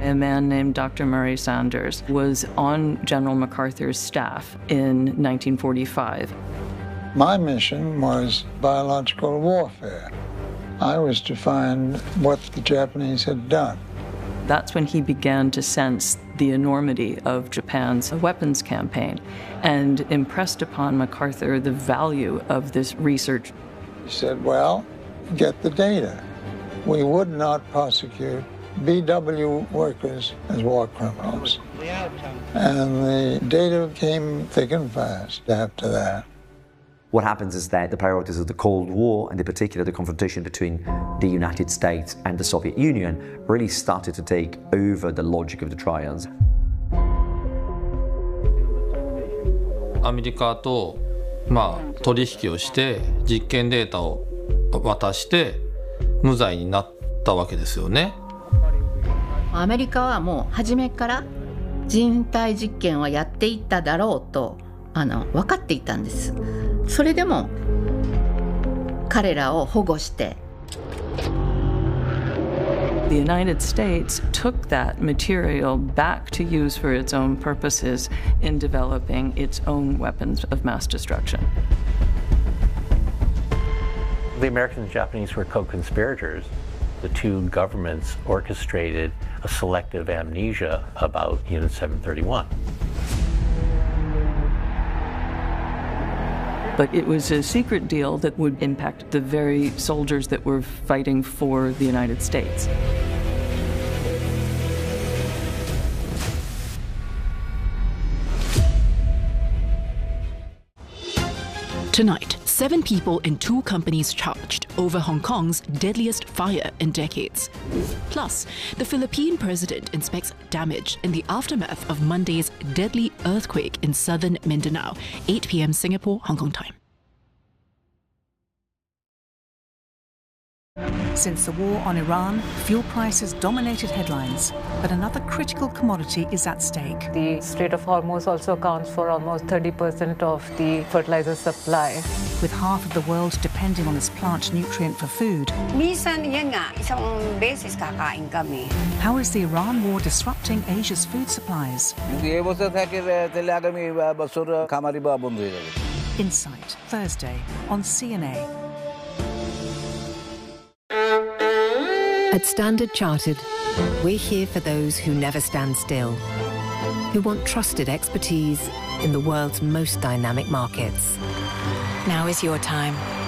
A man named Dr. Murray Sanders was on General MacArthur's staff in 1945. My mission was biological warfare. I was to find what the Japanese had done. That's when he began to sense the enormity of Japan's weapons campaign and impressed upon MacArthur the value of this research. He said, well, get the data. We would not prosecute BW workers as war criminals. And the data came thick and fast after that. What happens is that the priorities of the Cold War, and in particular the confrontation between the United States and the Soviet Union, really started to take over the logic of the trials. アメリカと取引をして実験データを渡して無罪になったわけですよね。 アメリカはもう初めから人体実験はやっていっただろうと分かっていたんです。それでも彼らを保護して。 The United States took that material back to use for its own purposes in developing its own weapons of mass destruction. The Americans and Japanese were co-conspirators. The two governments orchestrated a selective amnesia about Unit 731. But it was a secret deal that would impact the very soldiers that were fighting for the United States. Tonight, 7 people in 2 companies charged over Hong Kong's deadliest fire in decades. Plus, the Philippine president inspects damage in the aftermath of Monday's deadly earthquake in southern Mindanao, 8 p.m. Singapore, Hong Kong time. Since the war on Iran, fuel prices dominated headlines, but another critical commodity is at stake. The Strait of Hormuz also accounts for almost 30% of the fertilizer supply. With half of the world depending on this plant nutrient for food, how is the Iran war disrupting Asia's food supplies? Insight, Thursday on CNA. At Standard Chartered, we're here for those who never stand still, who want trusted expertise in the world's most dynamic markets. Now is your time.